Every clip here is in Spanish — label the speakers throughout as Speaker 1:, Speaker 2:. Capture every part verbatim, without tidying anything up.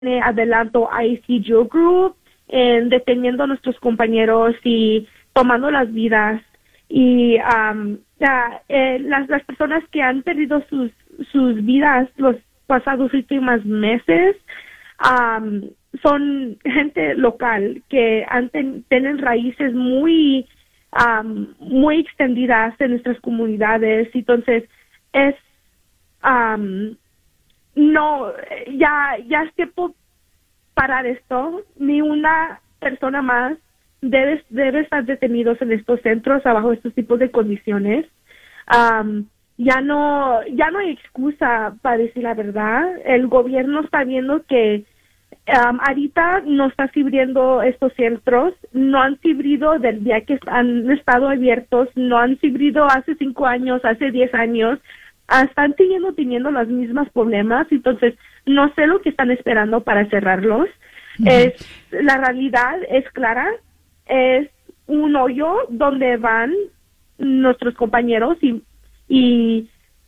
Speaker 1: eh, adelanto I C G Group en deteniendo a nuestros compañeros y tomando las vidas. Y um, la, eh, las, las personas que han perdido sus, sus vidas los pasados últimos meses um, son gente local que han ten, tienen raíces muy um, muy extendidas en nuestras comunidades. Entonces es um, no ya ya es tiempo parar esto. Ni una persona más debe debe estar detenidos en estos centros bajo estos tipos de condiciones. Um, ya no ya no hay excusa para decir la verdad. El gobierno está viendo que Um, ahorita no está sirviendo estos centros, no han servido del día que han estado abiertos, no han servido hace cinco años, hace diez años, uh, están siguiendo teniendo los mismos problemas. Entonces no sé lo que están esperando para cerrarlos. Uh-huh. Es, la realidad es clara, es un hoyo donde van nuestros compañeros y y,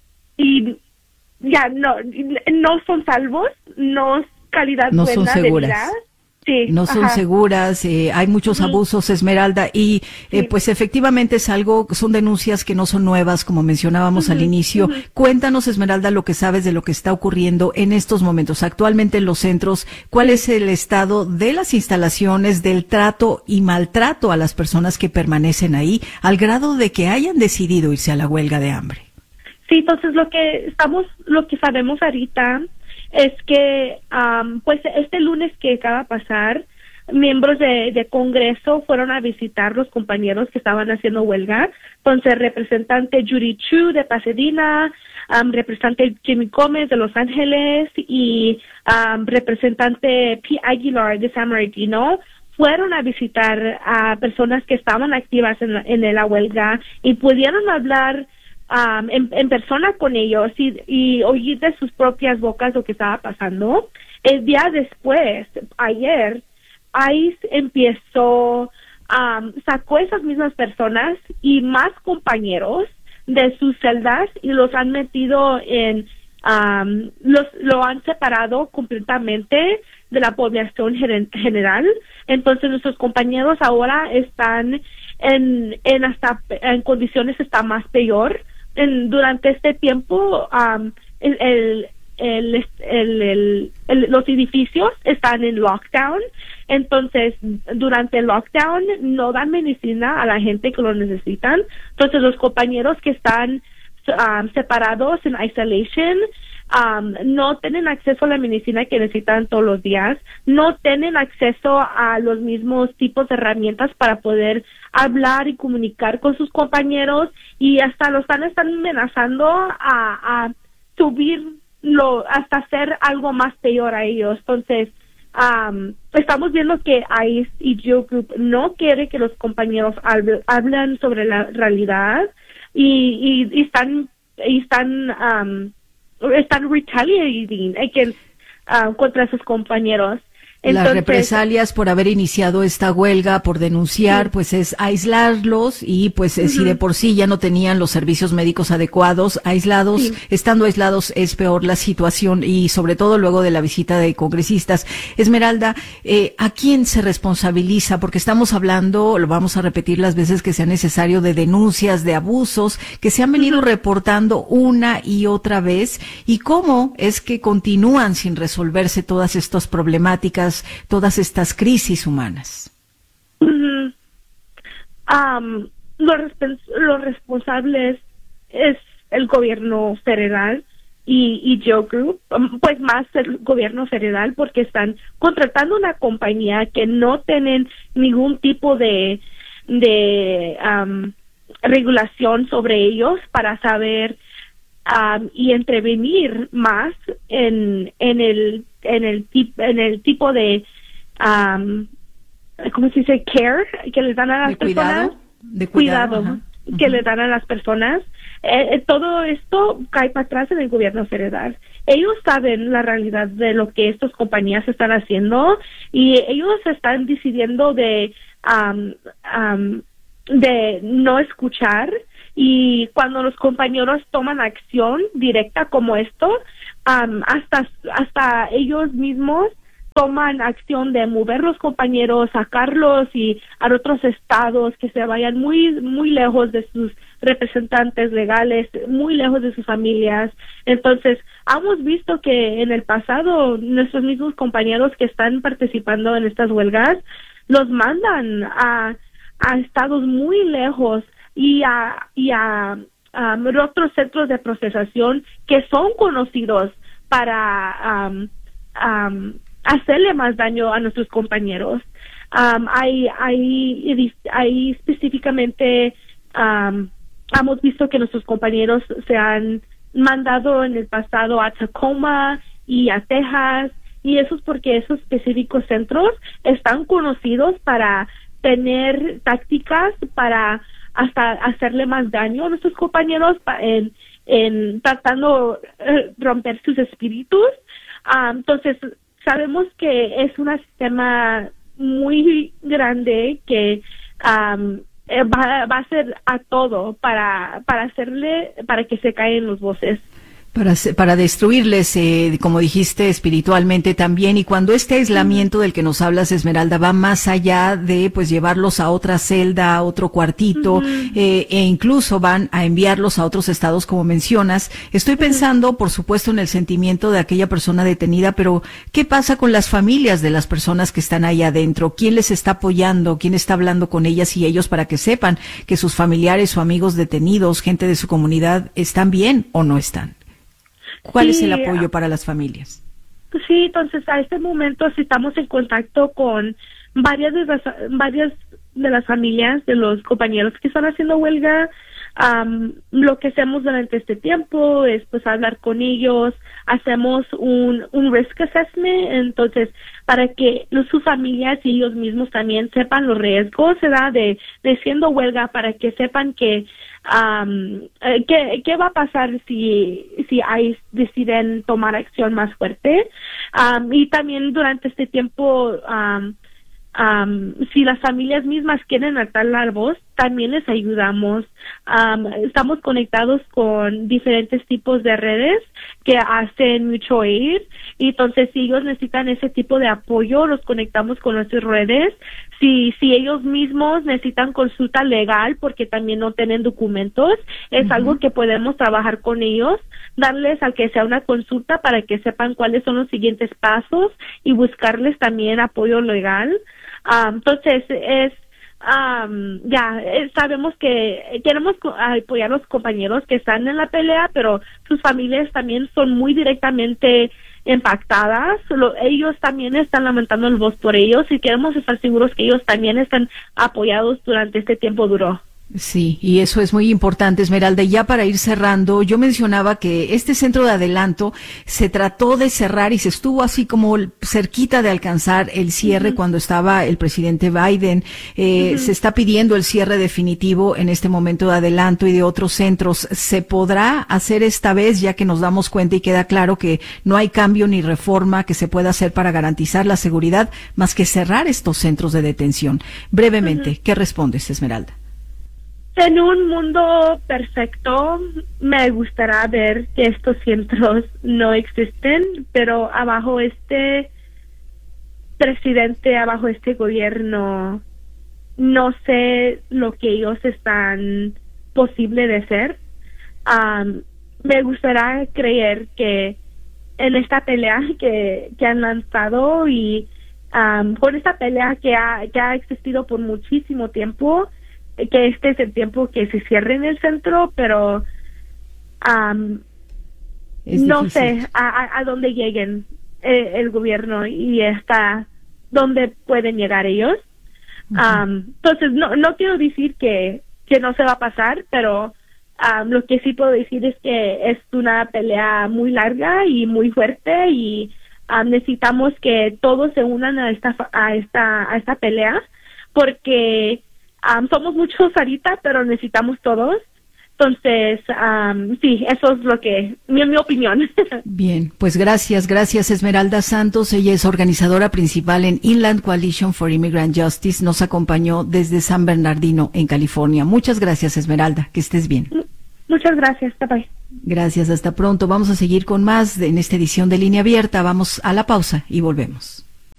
Speaker 1: y ya no, no son salvos, no calidad
Speaker 2: no
Speaker 1: buena
Speaker 2: son seguras.
Speaker 1: De vida. Sí,
Speaker 2: no son
Speaker 1: ajá.
Speaker 2: seguras, eh, hay muchos uh-huh. abusos, Esmeralda, y eh, sí. pues efectivamente es algo, son denuncias que no son nuevas, como mencionábamos uh-huh. al inicio. Uh-huh. Cuéntanos, Esmeralda, lo que sabes de lo que está ocurriendo en estos momentos, actualmente en los centros. ¿Cuál es el estado de las instalaciones, del trato y maltrato a las personas que permanecen ahí, al grado de que hayan decidido irse a la huelga de hambre?
Speaker 1: Sí, entonces lo que estamos, lo que sabemos ahorita es que, um, pues, este lunes que acaba de pasar, miembros de, de Congreso fueron a visitar los compañeros que estaban haciendo huelga. Entonces, representante Judy Chu de Pasadena, um, representante Jimmy Gómez de Los Ángeles y um, representante P. Aguilar de San Bernardino fueron a visitar a personas que estaban activas en la, en la huelga y pudieron hablar Um, en, en persona con ellos y, y oír de sus propias bocas lo que estaba pasando. El día después, ayer, ICE empezó, um, sacó esas mismas personas y más compañeros de sus celdas y los han metido en, um, los lo han separado completamente de la población gen- general. Entonces nuestros compañeros ahora están en, en hasta en condiciones está más peor. En, durante este tiempo um, el, el, el, el, el, el, los edificios están en lockdown. Entonces durante el lockdown no dan medicina a la gente que lo necesitan. Entonces los compañeros que están um, separados en isolation um, no tienen acceso a la medicina que necesitan todos los días, no tienen acceso a los mismos tipos de herramientas para poder hablar y comunicar con sus compañeros, y hasta los están, están amenazando a, a subirlo, hasta hacer algo más peor a ellos. Entonces, um, estamos viendo que ICE y G Group no quiere que los compañeros hable, hablen sobre la realidad y, y, y están y están um, están retaliating against, uh, contra sus compañeros.
Speaker 2: Entonces, las represalias por haber iniciado esta huelga, por denunciar, sí. pues es aislarlos y pues uh-huh. si de por sí ya no tenían los servicios médicos adecuados, aislados, sí. estando aislados es peor la situación y sobre todo luego de la visita de congresistas. Esmeralda, eh, ¿a quién se responsabiliza? Porque estamos hablando, lo vamos a repetir las veces que sea necesario, de denuncias, de abusos que se han venido uh-huh. reportando una y otra vez, y cómo es que continúan sin resolverse todas estas problemáticas, todas estas crisis humanas.
Speaker 1: Uh-huh. Um, los, respons- los responsables es el gobierno federal y, y G Group, um, pues más el gobierno federal, porque están contratando una compañía que no tienen ningún tipo de de um, regulación sobre ellos para saber um, y intervenir más en en el en el tip, en el tipo de um, ¿cómo se dice? Care que les dan a las
Speaker 2: de
Speaker 1: personas,
Speaker 2: cuidado, de cuidado,
Speaker 1: cuidado que uh-huh. les dan a las personas. Eh, todo esto cae para atrás en el gobierno federal. Ellos saben la realidad de lo que estas compañías están haciendo y ellos están decidiendo de um, um, de no escuchar, y cuando los compañeros toman acción directa como esto, um, hasta hasta ellos mismos toman acción de mover los compañeros, sacarlos y a otros estados, que se vayan muy, muy lejos de sus representantes legales, muy lejos de sus familias. Entonces, hemos visto que en el pasado nuestros mismos compañeros que están participando en estas huelgas los mandan a, a estados muy lejos y a, y a um, otros centros de procesación que son conocidos para um, um, hacerle más daño a nuestros compañeros. Um, hay, hay, hay específicamente, um, hemos visto que nuestros compañeros se han mandado en el pasado a Tacoma y a Texas, y eso es porque esos específicos centros están conocidos para tener tácticas para hasta hacerle más daño a nuestros compañeros en, en tratando de romper sus espíritus. Um, entonces, sabemos que es un sistema muy grande que um, va, va a ser a todo para para hacerle, para que se caigan los voces.
Speaker 2: Para, para destruirles, eh, como dijiste, espiritualmente también. Y cuando este aislamiento del que nos hablas, Esmeralda, va más allá de pues llevarlos a otra celda, a otro cuartito, uh-huh. eh, e incluso van a enviarlos a otros estados, como mencionas. Estoy pensando, uh-huh. por supuesto, en el sentimiento de aquella persona detenida, pero ¿qué pasa con las familias de las personas que están ahí adentro? ¿Quién les está apoyando? ¿Quién está hablando con ellas y ellos para que sepan que sus familiares o amigos detenidos, gente de su comunidad, están bien o no están? ¿Cuál sí, es el apoyo para las familias?
Speaker 1: Sí, entonces a este momento sí estamos en contacto con varias de las, varias de las familias de los compañeros que están haciendo huelga. Um, lo que hacemos durante este tiempo es pues hablar con ellos, hacemos un, un risk assessment, entonces para que los, sus familias y ellos mismos también sepan los riesgos, ¿verdad? de, de siendo huelga, para que sepan que um, eh, qué, qué va a pasar si si hay, deciden tomar acción más fuerte. Um, y también durante este tiempo um, Um, si las familias mismas quieren alzar la voz, también les ayudamos. Um, estamos conectados con diferentes tipos de redes que hacen mutual aid, y entonces si ellos necesitan ese tipo de apoyo, los conectamos con nuestras redes. Si, si ellos mismos necesitan consulta legal porque también no tienen documentos, es uh-huh. algo que podemos trabajar con ellos, darles al que sea una consulta para que sepan cuáles son los siguientes pasos y buscarles también apoyo legal. Um, entonces, es, um, ya, eh, sabemos que queremos apoyar a los compañeros que están en la pelea, pero sus familias también son muy directamente impactadas. Lo, ellos también están lamentando el voz por ellos, y queremos estar seguros que ellos también están apoyados durante este tiempo duro.
Speaker 2: Sí, y eso es muy importante, Esmeralda. Y ya para ir cerrando, yo mencionaba que este centro de adelanto se trató de cerrar y se estuvo así como cerquita de alcanzar el cierre uh-huh. cuando estaba el presidente Biden. Eh, uh-huh. Se está pidiendo el cierre definitivo en este momento de adelanto y de otros centros. ¿Se podrá hacer esta vez, ya que nos damos cuenta y queda claro que no hay cambio ni reforma que se pueda hacer para garantizar la seguridad más que cerrar estos centros de detención? Brevemente, uh-huh. ¿qué respondes, Esmeralda?
Speaker 1: En un mundo perfecto, me gustaría ver que estos centros no existen, pero abajo este presidente, abajo este gobierno, no sé lo que ellos están posible de ser. Um, me gustaría creer que en esta pelea que, que han lanzado y um, por esta pelea que ha, que ha existido por muchísimo tiempo, que este es el tiempo que se cierre en el centro, pero um, no sé a, a, a dónde lleguen eh, el gobierno y hasta dónde pueden llegar ellos. Uh-huh. Um, entonces, no no quiero decir que, que no se va a pasar, pero um, lo que sí puedo decir es que es una pelea muy larga y muy fuerte, y um, necesitamos que todos se unan a esta a esta a esta pelea, porque Um, somos muchos ahorita, pero necesitamos todos. Entonces, um, sí, eso es lo que, mi, mi opinión.
Speaker 2: Bien, pues gracias, gracias Esmeralda Santos. Ella es organizadora principal en Inland Coalition for Immigrant Justice. Nos acompañó desde San Bernardino, en California. Muchas gracias, Esmeralda. Que estés bien.
Speaker 1: Muchas gracias. Bye bye.
Speaker 2: Gracias, hasta pronto. Vamos a seguir con más en esta edición de Línea Abierta. Vamos a la pausa y volvemos.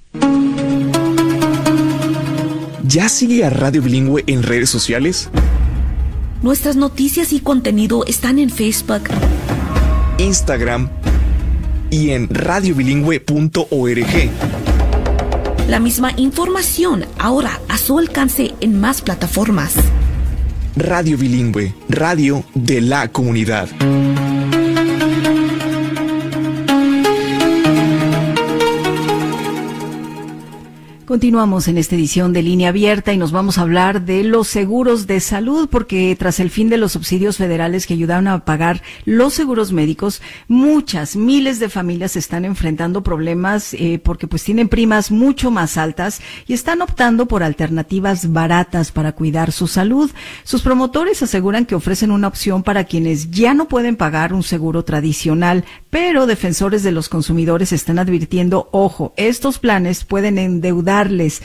Speaker 3: ¿Ya sigue a Radio Bilingüe en redes sociales?
Speaker 4: Nuestras noticias y contenido están en Facebook,
Speaker 3: Instagram y en radio bilingüe punto org.
Speaker 4: La misma información ahora a su alcance en más plataformas.
Speaker 3: Radio Bilingüe, radio de la comunidad.
Speaker 2: Continuamos en esta edición de Línea Abierta y nos vamos a hablar de los seguros de salud, porque tras el fin de los subsidios federales que ayudaron a pagar los seguros médicos, muchas, miles de familias están enfrentando problemas eh, porque pues tienen primas mucho más altas y están optando por alternativas baratas para cuidar su salud. Sus promotores aseguran que ofrecen una opción para quienes ya no pueden pagar un seguro tradicional, pero defensores de los consumidores están advirtiendo, ojo, estos planes pueden endeudar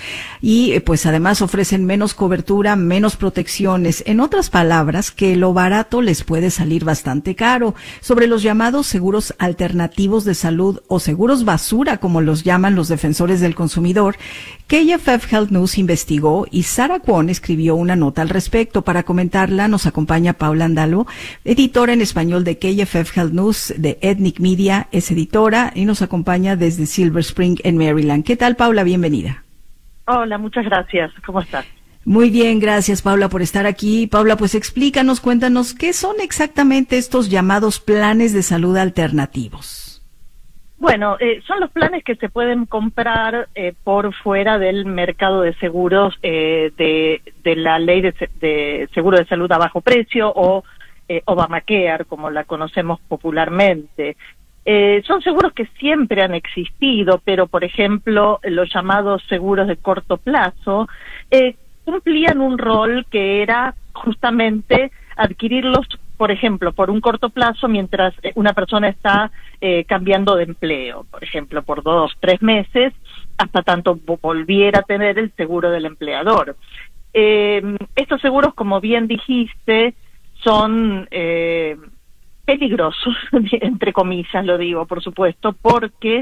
Speaker 2: y pues además ofrecen menos cobertura, menos protecciones. En otras palabras, que lo barato les puede salir bastante caro. Sobre los llamados seguros alternativos de salud o seguros basura, como los llaman los defensores del consumidor, K F F Health News investigó y Sarah Kwon escribió una nota al respecto. Para comentarla nos acompaña Paula Andalo, editora en español de K F F Health News de Ethnic Media, es editora y nos acompaña desde Silver Spring en Maryland. ¿Qué tal, Paula? Bienvenida.
Speaker 5: Hola, muchas gracias. ¿Cómo estás?
Speaker 2: Muy bien, gracias, Paula, por estar aquí. Paula, pues explícanos, cuéntanos, ¿qué son exactamente estos llamados planes de salud alternativos?
Speaker 5: Bueno, eh, son los planes que se pueden comprar eh, por fuera del mercado de seguros eh, de, de la ley de, de seguro de salud a bajo precio o eh, Obamacare, como la conocemos popularmente. Eh, son seguros que siempre han existido, pero por ejemplo los llamados seguros de corto plazo eh, cumplían un rol que era justamente adquirirlos, por ejemplo, por un corto plazo mientras una persona está eh, cambiando de empleo, por ejemplo, por dos, tres meses, hasta tanto volviera a tener el seguro del empleador. Eh, estos seguros, como bien dijiste, son Eh, peligrosos, entre comillas lo digo, por supuesto, porque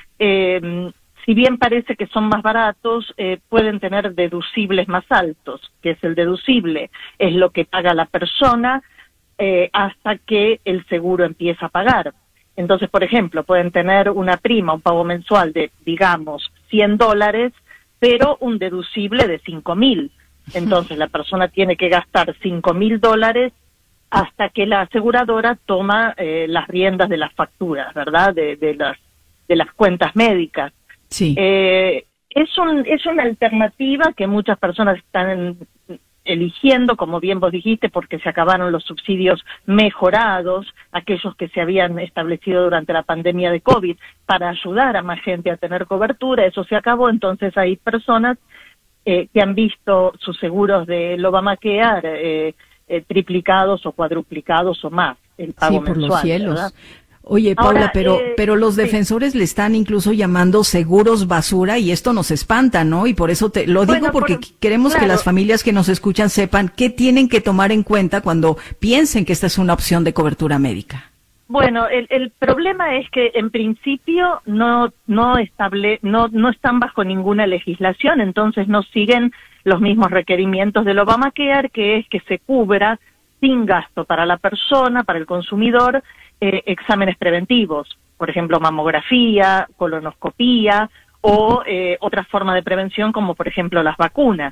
Speaker 5: eh, si bien parece que son más baratos, eh, pueden tener deducibles más altos, que es el deducible, es lo que paga la persona eh, hasta que el seguro empieza a pagar. Entonces, por ejemplo, pueden tener una prima, un pago mensual de, digamos, cien dólares, pero un deducible de cinco mil. Entonces, la persona tiene que gastar cinco mil dólares hasta que la aseguradora toma eh, las riendas de las facturas, ¿verdad? De, de las de las cuentas médicas.
Speaker 2: Sí.
Speaker 5: Eh, es un es una alternativa que muchas personas están eligiendo, como bien vos dijiste, porque se acabaron los subsidios mejorados, aquellos que se habían establecido durante la pandemia de COVID, para ayudar a más gente a tener cobertura. Eso se acabó, entonces hay personas eh, que han visto sus seguros del Obamacare eh, Eh, triplicados o cuadruplicados o más el pago
Speaker 2: sí, por
Speaker 5: mensual,
Speaker 2: los cielos.
Speaker 5: ¿verdad?
Speaker 2: Oye, Paula,
Speaker 5: Ahora,
Speaker 2: pero
Speaker 5: eh,
Speaker 2: pero los defensores sí. le están incluso llamando seguros basura y esto nos espanta, ¿no? Y por eso te lo digo, bueno, porque por, queremos claro. que las familias que nos escuchan sepan qué tienen que tomar en cuenta cuando piensen que esta es una opción de cobertura médica.
Speaker 5: Bueno, el, el problema es que en principio no no estable no no están bajo ninguna legislación, entonces no siguen los mismos requerimientos del Obamacare, que es que se cubra sin gasto para la persona, para el consumidor, eh, exámenes preventivos, por ejemplo, mamografía, colonoscopía o eh, otra forma de prevención como, por ejemplo, las vacunas.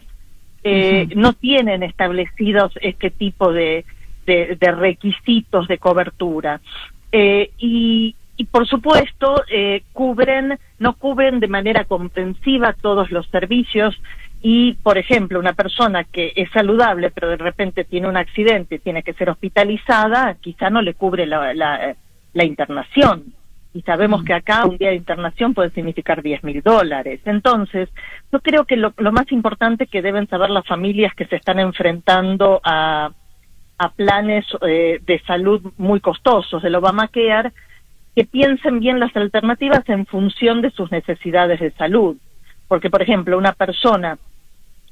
Speaker 5: Eh, uh-huh. No tienen establecidos este tipo de, de, de requisitos de cobertura. Eh, y, y, por supuesto, eh, cubren, no cubren de manera comprensiva todos los servicios. Y, por ejemplo, una persona que es saludable, pero de repente tiene un accidente, tiene que ser hospitalizada, quizá no le cubre la, la, la internación. Y sabemos que acá un día de internación puede significar diez mil dólares. Entonces, yo creo que lo, lo más importante que deben saber las familias que se están enfrentando a, a planes eh, de salud muy costosos del Obamacare, que piensen bien las alternativas en función de sus necesidades de salud. Porque, por ejemplo, una persona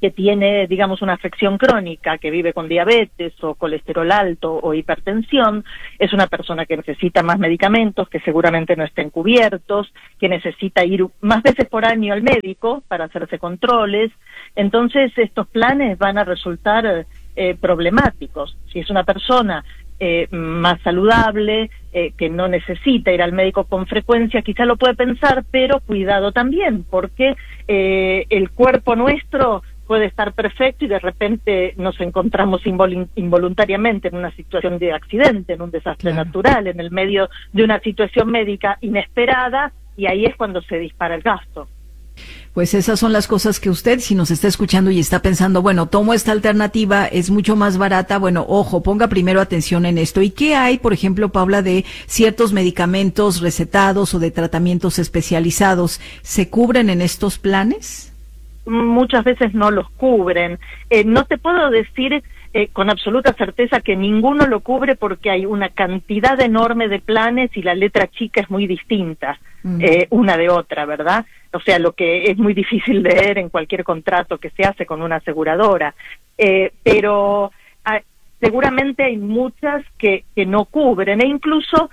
Speaker 5: que tiene, digamos, una afección crónica, que vive con diabetes o colesterol alto o hipertensión, es una persona que necesita más medicamentos, que seguramente no estén cubiertos, que necesita ir más veces por año al médico para hacerse controles. Entonces, estos planes van a resultar eh, problemáticos. Si es una persona eh, más saludable, eh, que no necesita ir al médico con frecuencia, quizá lo puede pensar, pero cuidado también, porque eh, el cuerpo nuestro puede estar perfecto y de repente nos encontramos invol- involuntariamente en una situación de accidente, en un desastre claro. natural, en el medio de una situación médica inesperada, y ahí es cuando se dispara el gasto.
Speaker 2: Pues esas son las cosas que usted, si nos está escuchando y está pensando, bueno, tomo esta alternativa, es mucho más barata, bueno, ojo, ponga primero atención en esto. ¿Y qué hay, por ejemplo, Paula, de ciertos medicamentos recetados o de tratamientos especializados? ¿Se cubren en estos planes?
Speaker 5: Muchas veces no los cubren. Eh, no te puedo decir eh, con absoluta certeza que ninguno lo cubre, porque hay una cantidad enorme de planes y la letra chica es muy distinta mm. eh, una de otra, ¿verdad? O sea, lo que es muy difícil leer en cualquier contrato que se hace con una aseguradora. Eh, pero ah, seguramente hay muchas que, que no cubren, e incluso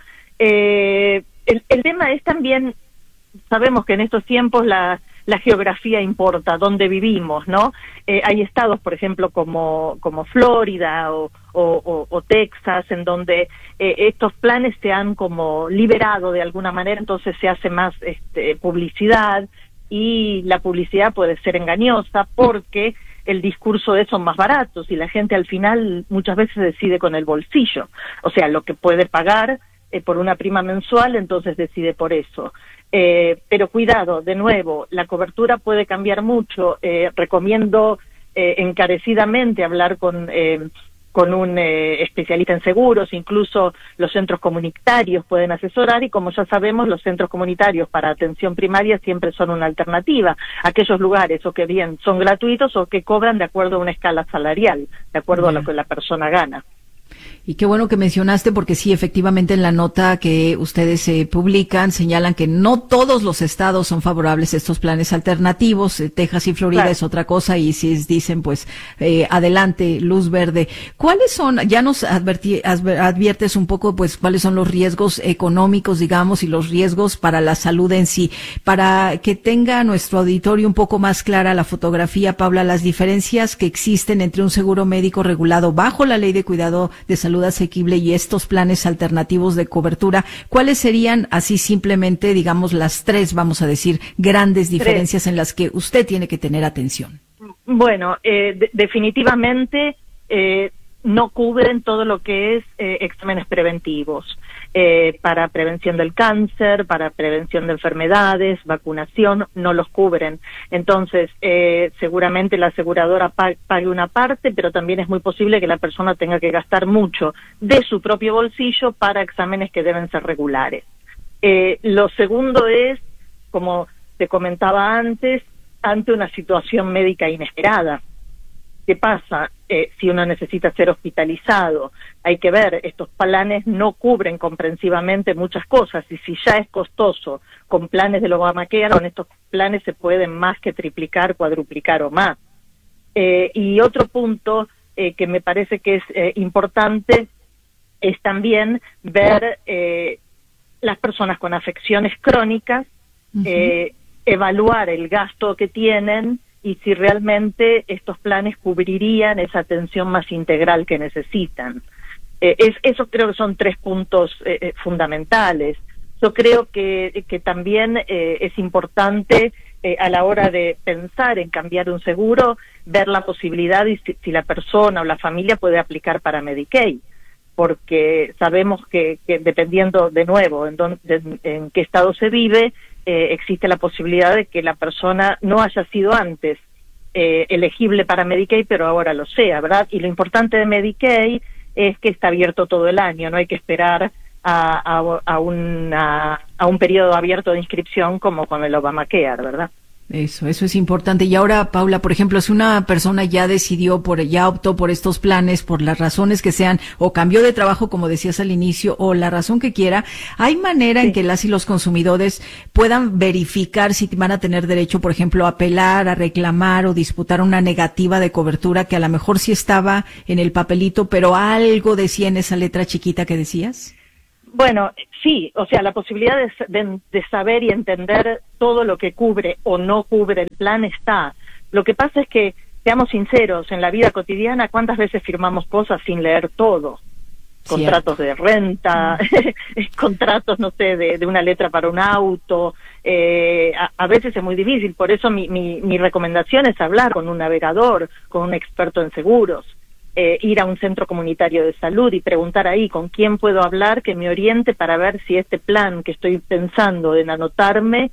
Speaker 5: eh, el, el tema es también, sabemos que en estos tiempos la la geografía importa, dónde vivimos, ¿no? Eh, hay estados, por ejemplo, como, como Florida o, o, o, o Texas, en donde eh, estos planes se han como liberado de alguna manera, entonces se hace más este, publicidad, y la publicidad puede ser engañosa porque el discurso es son más baratos, y la gente al final muchas veces decide con el bolsillo, o sea, lo que puede pagar eh, por una prima mensual, entonces decide por eso. Eh, pero cuidado, de nuevo, la cobertura puede cambiar mucho. Eh, recomiendo eh, encarecidamente hablar con eh, con un eh, especialista en seguros. Incluso los centros comunitarios pueden asesorar, y como ya sabemos, los centros comunitarios para atención primaria siempre son una alternativa. Aquellos lugares o que bien son gratuitos o que cobran de acuerdo a una escala salarial, de acuerdo yeah. a lo que la persona gana.
Speaker 2: Y qué bueno que mencionaste, porque sí, efectivamente en la nota que ustedes eh, publican señalan que no todos los estados son favorables a estos planes alternativos. Eh, Texas y Florida claro. es otra cosa, y si es, dicen pues eh, adelante, luz verde. ¿Cuáles son, ya nos adverti, adviertes un poco pues cuáles son los riesgos económicos, digamos, y los riesgos para la salud en sí? Para que tenga nuestro auditorio un poco más clara la fotografía, Paula, las diferencias que existen entre un seguro médico regulado bajo la Ley de Cuidado de Salud Asequible y estos planes alternativos de cobertura, ¿cuáles serían, así simplemente, digamos, las tres, vamos a decir, grandes diferencias tres. en las que usted tiene que tener atención?
Speaker 5: Bueno, eh, de- definitivamente eh, no cubren todo lo que es eh, exámenes preventivos, eh, para prevención del cáncer, para prevención de enfermedades, vacunación, no los cubren. Entonces, eh, seguramente la aseguradora pa- pague una parte, pero también es muy posible que la persona tenga que gastar mucho de su propio bolsillo para exámenes que deben ser regulares. Eh, lo segundo es, como te comentaba antes, ante una situación médica inesperada. ¿Qué pasa eh, si uno necesita ser hospitalizado? Hay que ver, estos planes no cubren comprensivamente muchas cosas, y si ya es costoso con planes del Obamacare, con estos planes se pueden más que triplicar, cuadruplicar o más. Eh, y otro punto eh, que me parece que es eh, importante es también ver eh, las personas con afecciones crónicas, uh-huh. eh, evaluar el gasto que tienen, y si realmente estos planes cubrirían esa atención más integral que necesitan. Eh, es, eso creo que son tres puntos eh, fundamentales. Yo creo que, que también eh, es importante eh, a la hora de pensar en cambiar un seguro, ver la posibilidad y si, si la persona o la familia puede aplicar para Medicaid, porque sabemos que, que dependiendo de nuevo en, don, de, en qué estado se vive, Eh, existe la posibilidad de que la persona no haya sido antes eh, elegible para Medicaid, pero ahora lo sea, ¿verdad? Y lo importante de Medicaid es que está abierto todo el año, no hay que esperar a, a, a, una, a un periodo abierto de inscripción como con el Obamacare, ¿verdad?
Speaker 2: Eso, eso es importante. Y ahora, Paula, por ejemplo, si una persona ya decidió por, ya optó por estos planes, por las razones que sean, o cambió de trabajo, como decías al inicio, o la razón que quiera, ¿hay manera sí. en que las y los consumidores puedan verificar si van a tener derecho, por ejemplo, a apelar, a reclamar o disputar una negativa de cobertura que a lo mejor sí estaba en el papelito, pero algo decía en esa letra chiquita que decías?
Speaker 5: Bueno, sí, o sea, la posibilidad de, de, de saber y entender todo lo que cubre o no cubre el plan está. Lo que pasa es que, seamos sinceros, en la vida cotidiana, ¿cuántas veces firmamos cosas sin leer todo? Cierto. Contratos de renta, mm. contratos, no sé, de, de una letra para un auto. Eh, a, a veces es muy difícil, por eso mi, mi, mi recomendación es hablar con un navegador, con un experto en seguros. Eh, ir a un centro comunitario de salud y preguntar ahí con quién puedo hablar que me oriente para ver si este plan que estoy pensando en anotarme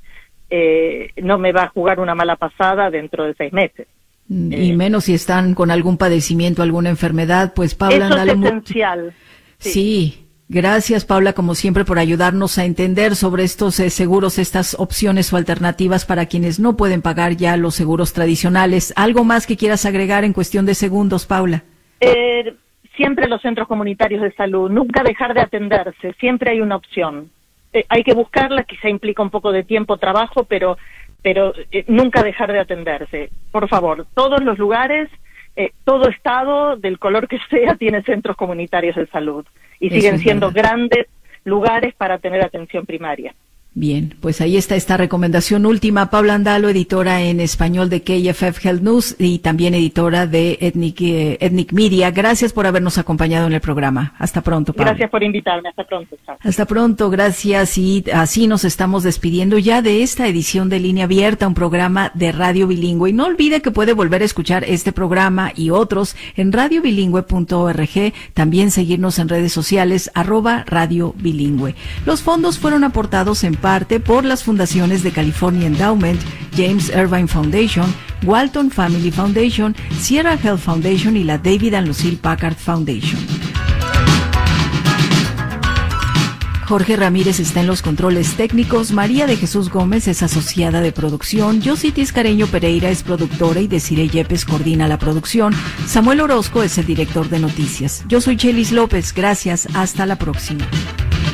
Speaker 5: eh, no me va a jugar una mala pasada dentro de seis meses.
Speaker 2: Y eh, menos si están con algún padecimiento, alguna enfermedad, pues Paula...
Speaker 5: Eso es esencial.
Speaker 2: Sí. sí, gracias Paula, como siempre, por ayudarnos a entender sobre estos eh, seguros, estas opciones o alternativas para quienes no pueden pagar ya los seguros tradicionales. ¿Algo más que quieras agregar en cuestión de segundos, Paula?
Speaker 5: Eh, siempre los centros comunitarios de salud, nunca dejar de atenderse, siempre hay una opción. Eh, hay que buscarla, quizá implica un poco de tiempo, trabajo, pero pero eh, nunca dejar de atenderse. Por favor, todos los lugares, eh, todo estado, del color que sea, tiene centros comunitarios de salud y Eso siguen siendo verdad. grandes lugares para tener atención primaria.
Speaker 2: Bien, pues ahí está esta recomendación última. Paula Andalo, editora en español de K F F Health News y también editora de Ethnic, eh, Ethnic Media. Gracias por habernos acompañado en el programa. Hasta pronto, Paula.
Speaker 5: Gracias por invitarme. Hasta pronto. Chao.
Speaker 2: Hasta pronto, gracias. Y así nos estamos despidiendo ya de esta edición de Línea Abierta, un programa de Radio Bilingüe. Y no olvide que puede volver a escuchar este programa y otros en radio bilingüe punto org. También seguirnos en redes sociales, arroba Radio Bilingüe. Los fondos fueron aportados en parte por las fundaciones de California Endowment, James Irvine Foundation, Walton Family Foundation, Sierra Health Foundation y la David and Lucille Packard Foundation. Jorge Ramírez está en los controles técnicos, María de Jesús Gómez es asociada de producción, Yossi Tiscareño Pereira es productora y Desiree Yepes coordina la producción, Samuel Orozco es el director de noticias. Yo soy Chelis López, gracias, hasta la próxima.